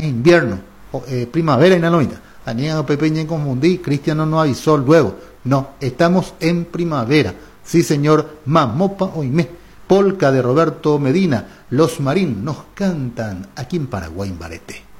es invierno, primavera y nalomita. Anían Pepe confundí, Cristiano no avisó luego. No, estamos en primavera. Sí, señor, Mamopa oime. Polka de Roberto Medina. Los Marín nos cantan aquí en Paraguay, en Barete.